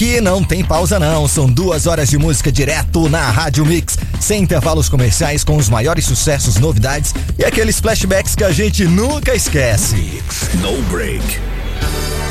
aqui não tem pausa não, são 2 horas de música direto na Rádio Mix, sem intervalos comerciais, com os maiores sucessos, novidades e aqueles flashbacks que a gente nunca esquece. No break.